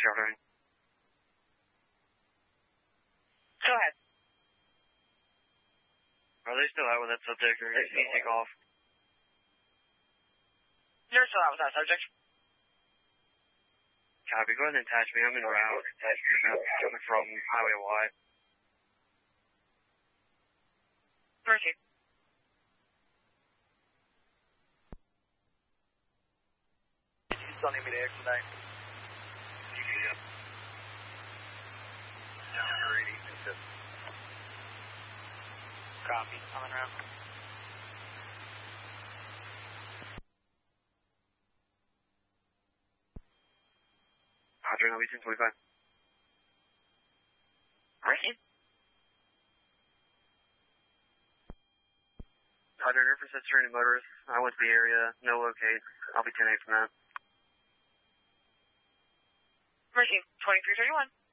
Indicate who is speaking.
Speaker 1: Charlie.
Speaker 2: Go ahead.
Speaker 1: Are they still out with that subject, or is he take off?
Speaker 2: You're still out with that subject.
Speaker 1: Copy. Go ahead and attach me. I'm in route. Coming from Highway Y.
Speaker 2: Mercy.
Speaker 3: You still need me to expedite?
Speaker 1: Yep.
Speaker 3: Number 80.
Speaker 2: Copy. I'm en route.
Speaker 1: Roger, now we 1025.
Speaker 2: Mercy.
Speaker 1: Roger, here for Cicerone Motorist. I went to the area. No locate. I'll be 10-8 from that.
Speaker 2: Mercy. 2331.